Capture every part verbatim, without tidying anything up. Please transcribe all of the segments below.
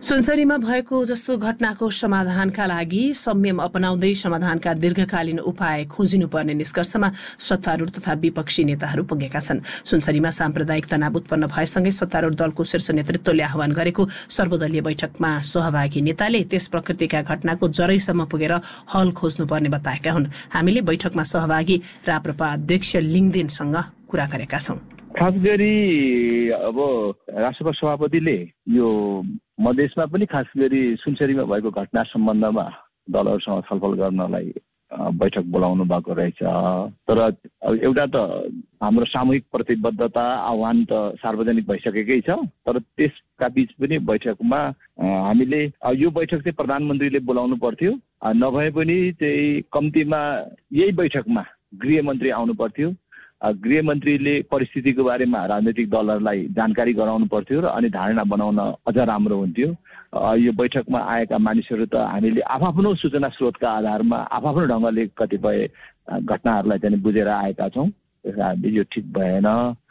सुनसरीमा भएको जस्तो घटनाको समाधानका लागि संयम अपनाउँदै समाधानका दीर्घकालीन उपाय खोजिनुपर्ने निष्कर्षमा सत्तारूढ तथा विपक्षी नेताहरू पुगेका छन्। सुनसरीमा साम्प्रदायिक तनाव उत्पन्न भएसँगै सत्तारूढ दलको शीर्ष नेतृत्वले आह्वान गरेको सर्वदलीय बैठकमा सहभागी नेताले त्यस प्रकृतिका घटनाको जरैसम्म पुगेर हल खोज्नुपर्ने बताएका हुन्। हामीले बैठकमा सहभागी राप्रपा अध्यक्ष लिङदेनसँग कुरा गरेका छौं। खास गरी अब राष्ट्रपति सभापतिले यो मधेसमा पनि खास गरी सुनसरीमा भएको घटना सम्बन्धमा दलहरूसँग छलफल गर्नलाई बैठक बोलाउनु भएको रहेछ। तर एउटा त हाम्रो सामूहिक प्रतिबद्धता आह्वान त सार्वजनिक भइसकेकै छ। तर त्यसका बीच पनि बैठकमा हामीले यो बैठक चाहिँ प्रधानमन्त्रीले बोलाउनु पर्थ्यो, नभए पनि चाहिँ कम्तीमा यही बैठकमा गृहमन्त्री आउनु पर्थ्यो। गृहमन्त्रीले परिस्थितिको बारेमा राजनैतिक दलहरूलाई जानकारी गराउनु पर्थ्यो र अनि धारणा बनाउन अझ राम्रो हुन्थ्यो। यो बैठकमा आएका मानिसहरू त हामीले आफ्नो सूचना स्रोतका आधारमा आफ्नो ढङ्गले कतिपय घटनाहरूलाई चाहिँ बुझेर आएका छौँ। त्यसले यो ठिक भएन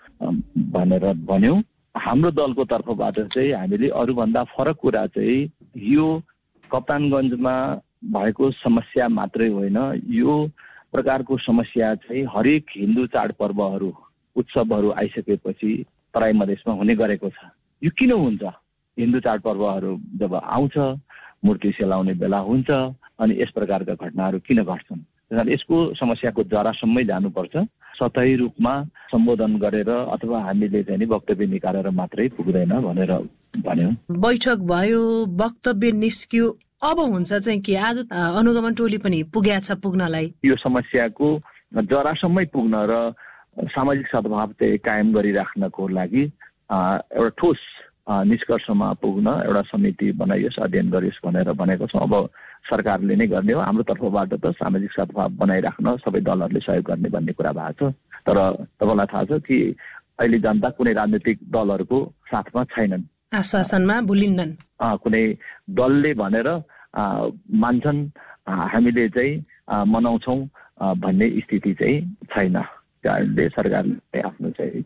भनेर भन्यौँ। हाम्रो दलको तर्फबाट चाहिँ हामीले अरूभन्दा फरक कुरा चाहिँ यो कप्तानगञ्जमा भएको समस्या मात्रै होइन, यो प्रकारको समस्या चाहिँ हरेक हिन्दू चाडपर्वहरू उत्सवहरू आइसकेपछि तराई मधेसमा हुने गरेको छ। यो किन हुन्छ? हिन्दू चाडपर्वहरू जब आउँछ, मूर्ति सेलाउने बेला हुन्छ, अनि यस प्रकारका घटनाहरू किन घट्छन्? त्यसैले यसको समस्याको जरासम्मै जानुपर्छ। सतही रूपमा सम्बोधन गरेर अथवा हामीले चाहिँ वक्तव्य निकालेर मात्रै पुग्दैन भनेर भन्यौँ। बैठक भयो, वक्तव्य निस्क्यो, अब हुन्छ चाहिँ कि आज अनुगमन टोली पनि पुग्या छ पुग्नलाई। यो समस्याको जरासम्मै पुग्न र सामाजिक सद्भाव चाहिँ कायम गरिराख्नको लागि एउटा ठोस निष्कर्षमा पुग्न एउटा समिति बनाइयोस्, अध्ययन गरियोस् भनेर भनेको छौँ। अब सरकारले नै गर्ने हो। हाम्रो तर्फबाट त सामाजिक सद्भाव बनाइराख्न सबै दलहरूले सहयोग गर्ने भन्ने कुरा भएको छ। तर तपाईँलाई थाहा छ कि अहिले जनता कुनै राजनैतिक दलहरूको साथमा छैनन्, आश्वासनमा भुलिन्नन्। कुनै दलले भनेर मान्छन् हामीले चाहिँ मनाउँछौँ भन्ने स्थिति चाहिँ छैन। कारणले सरकारले आफ्नो चाहिँ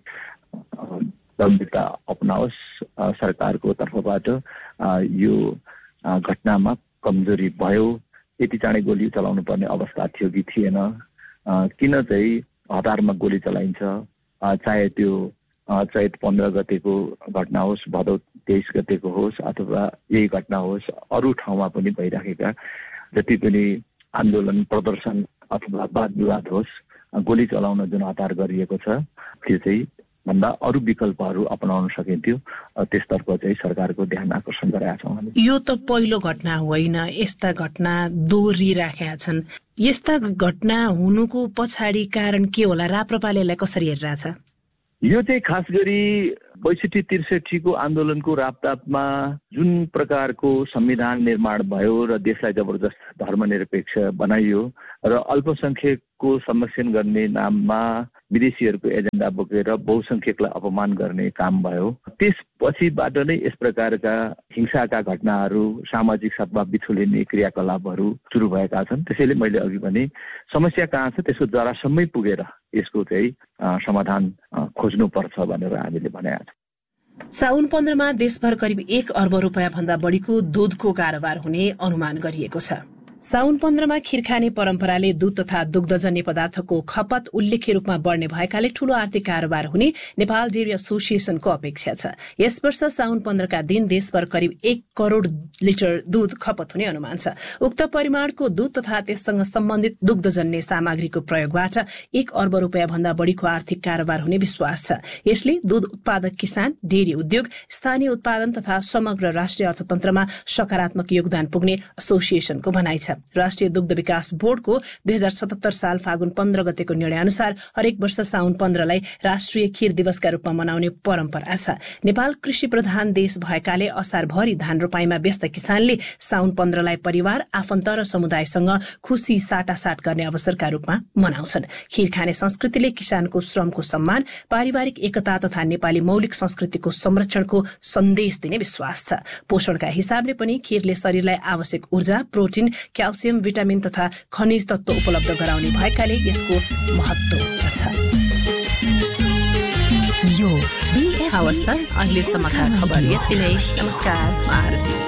गम्भीरता अपनाओस्। सरकारको तर्फबाट यो घटनामा कमजोरी भयो, यति चाँडै गोली चलाउनु पर्ने अवस्था थियो कि थिएन, किन चाहिँ हतारमा गोली चलाइन्छ, चाहे त्यो चैत पन्ध्र गतेको घटना होस्, भदौ तेइस गतेको होस्, अथवा यही घटना होस्, अरू ठाउँमा पनि भइराखेका जति पनि आन्दोलन प्रदर्शन अथवा वाद विवाद होस्, गोली चलाउन जुन हतार गरिएको छ त्यो चाहिँ भन्दा अरू विकल्पहरू अपनाउन सकिन्थ्यो। त्यसतर्फ चाहिँ सरकारको ध्यान आकर्षण गराएका छौँ हामी। यो त पहिलो घटना होइन, यस्ता घटना दोहोरिराखेका छन्। यस्ता घटना हुनुको पछाडि कारण के होला? राप्रपाले यसलाई कसरी हेरिरहेछ? यो चाहिँ खास गरी बैसठी त्रिसठीको आन्दोलनको रापतापमा जुन प्रकारको संविधान निर्माण भयो र देशलाई जबरजस्त धर्मनिरपेक्ष बनाइयो र अल्पसंख्यकको संरक्षण गर्ने नाममा विदेशीहरूको एजेन्डा बोकेर बहुसंख्यकलाई अपमान गर्ने काम भयो। त्यसपछिबाट नै यस प्रकारका हिंसाका घटनाहरू, सामाजिक सद्भाव बिथुलिने क्रियाकलापहरू सुरु भएका छन्। त्यसैले मैले अघि भने समस्या कहाँ छ त्यसको जरासम्मै पुगेर यसको चाहिँ समाधान खोज्नुपर्छ भनेर हामीले भनेका छौँ। साउन पन्ध्रमा देशभर करिब एक अर्ब रुपियाँ भन्दा बढीको दूधको कारोबार हुने अनुमान गरिएको छ। साउन पन्ध्रमा खीर खाने परम्पराले दूध तथा दुग्धजन्य पदार्थको खपत उल्लेख्य रूपमा बढ्ने भएकाले ठूलो आर्थिक कारोबार हुने नेपाल डेयरी एसोसिएसनको अपेक्षा छ। यस वर्ष साउन पन्ध्रका दिन देशभर करिब एक करोड़ लिटर दूध खपत हुने अनुमान छ। उक्त परिमाणको दूध तथा त्यससँग सम्बन्धित दुग्धजन्य सामग्रीको प्रयोगबाट एक अर्ब रुपियाँ भन्दा बढीको आर्थिक कारोबार हुने विश्वास छ। यसले दूध उत्पादक किसान, डेयरी उद्योग, स्थानीय उत्पादन तथा समग्र राष्ट्रिय अर्थतन्त्रमा सकारात्मक योगदान पुग्ने एसोसिएसनको भनाइ छ। राष्ट्रिय दुग्ध विकास बोर्डको दुई हजार सतहत्तर साल फागुन पन्ध्र गतेको निर्णय अनुसार हरेक वर्ष साउन पन्ध्रलाई राष्ट्रिय खीर दिवसका रूपमा मनाउने परम्परा छ। नेपाल कृषि प्रधान देश भएकाले असारभरि धान रोपाईमा व्यस्त किसानले साउन पन्ध्रलाई परिवार, आफन्त र समुदायसँग खुशी साटासाट गर्ने अवसरका रूपमा मनाउँछन्। खीर खाने संस्कृतिले किसानको श्रमको सम्मान, पारिवारिक एकता तथा नेपाली मौलिक संस्कृतिको संरक्षणको सन्देश दिने विश्वास छ। पोषणका हिसाबले पनि खीरले शरीरलाई आवश्यक ऊर्जा, प्रोटिन, क्याल्सियम, भिटामिन तथा खनिज तत्व उपलब्ध गराउने भएकाले यसको महत्त्व उच्च छ। यो अवस्था अहिलेसम्मका खबर यति नै। नमस्कार।